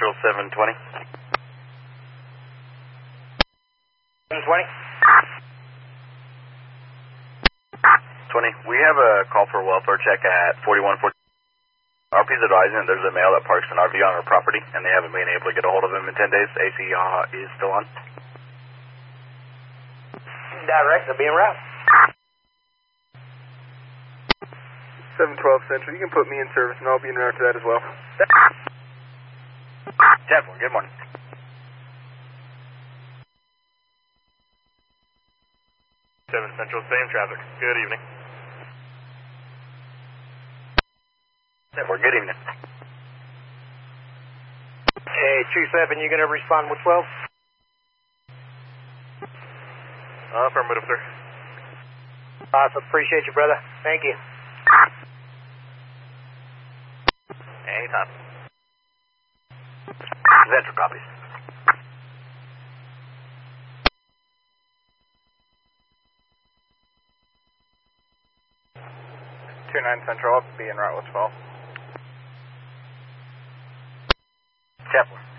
Central 720. 720. 20. We have a call for a welfare check at 4140. RP's advising that there's a male that parks an RV on our property, and they haven't been able to get a hold of him in 10 days. AC is still on. Direct, they'll be en route. 712 Central, you can put me in service and I'll be en route to that as well. 10-4, good morning. 7 Central, same traffic. Good evening. 10-4, good evening. Hey, True 7, you going to respond with 12? Affirmative, sir. Awesome, appreciate you, brother. Thank you. Anytime. Central copies. 29 Central, I'll be en route with 12. 10-4.